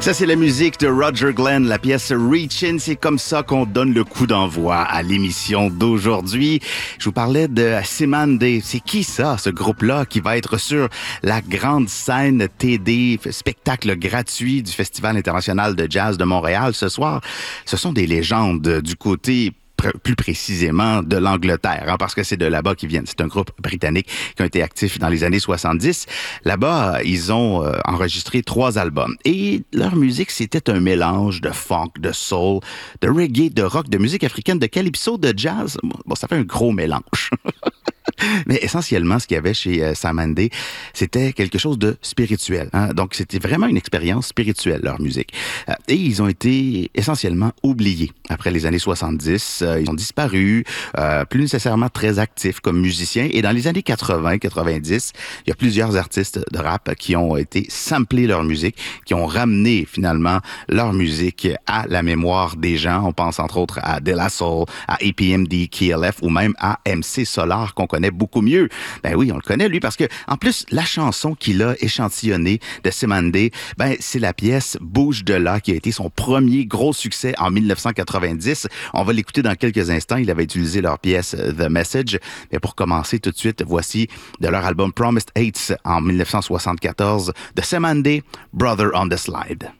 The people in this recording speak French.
Ça, c'est la musique de Roger Glenn, la pièce Reachin'. C'est comme ça qu'on donne le coup d'envoi à l'émission d'aujourd'hui. Je vous parlais de Cymande. C'est qui ça, ce groupe-là, qui va être sur la grande scène TD, spectacle gratuit du Festival international de jazz de Montréal ce soir? Ce sont des légendes du côté plus précisément de l'Angleterre, parce que c'est de là-bas qu'ils viennent. C'est un groupe britannique qui a été actif dans les années 70. Là-bas, ils ont enregistré 3 albums. Et leur musique, c'était un mélange de funk, de soul, de reggae, de rock, de musique africaine, de calypso, de jazz. Bon, ça fait un gros mélange. Mais essentiellement, ce qu'il y avait chez Cymande, c'était quelque chose de spirituel. Hein? Donc, c'était vraiment une expérience spirituelle, leur musique. Et ils ont été essentiellement oubliés après les années 70. Ils ont disparu, plus nécessairement très actifs comme musiciens. Et dans les années 80-90, il y a plusieurs artistes de rap qui ont été samplés leur musique, qui ont ramené finalement leur musique à la mémoire des gens. On pense entre autres à De La Soul, à APMD, KLF ou même à MC Solar qu'on connaît beaucoup mieux. Ben oui, on le connaît lui parce que en plus la chanson qu'il a échantillonnée de Cymande, ben c'est la pièce Bouge de là qui a été son premier gros succès en 1990. On va l'écouter dans quelques instants. Il avait utilisé leur pièce The Message. Mais pour commencer tout de suite, voici de leur album Promised Heights en 1974 de Cymande, Brother on the Slide.